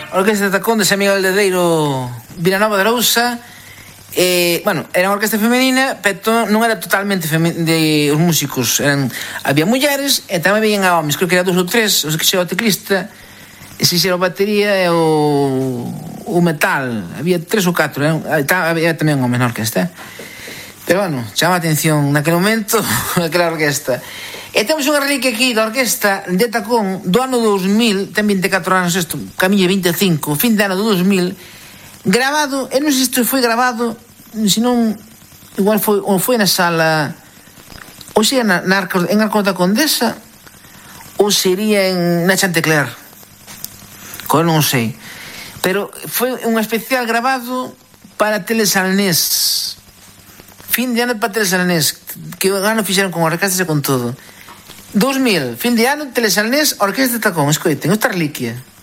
Orquesta de Tacón de San Miguel de Deiro, Vilanova de Arousa. Bueno, era unha orquesta femenina, pero non era totalmente de os músicos. Había mulleres e tamén veían a homes, creo que era 2 ou 3, os que xera o teclista, e se xera a batería e o metal. Había 3 ou 4, había tamén homes na orquesta. Pero bueno, chama a atención naquele momento aquela orquesta. E temos unha reliquia aquí da orquesta de Tacón do ano 2000, ten 24 anos isto, camiña 25, fin de ano do 2000, grabado, e non sei se isto foi grabado, senón igual foi na sala, ou sería en Arcos da Condesa, ou sería na Chantecler, non o sei, pero foi un especial grabado para Telesalnés, fin de ano para Telesalnés, que o ano fixeron con orquestas e con todo. 2000, fin de ano, Telesalnés, Orquesta de Tacón, escoiten, esta reliquia.